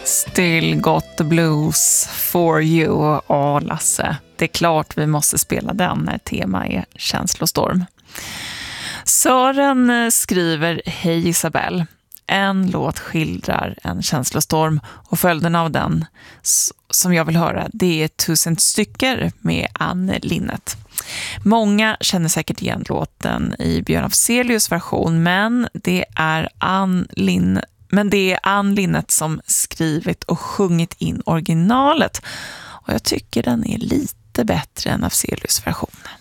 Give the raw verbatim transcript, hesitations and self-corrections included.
Still got the blues for you. Ja, Lasse, det är klart vi måste spela den när tema är känslostorm. Sören skriver: Hej Isabel. En låt skildrar en känslostorm och följden av den som jag vill höra, det är Tusen stycker med Ann Linnet. Många känner säkert igen låten i Björn Afzelius version, men det är Ann Lin men det är Ann Linnet som skrivit och sjungit in originalet, och jag tycker den är lite bättre än Afzelius version.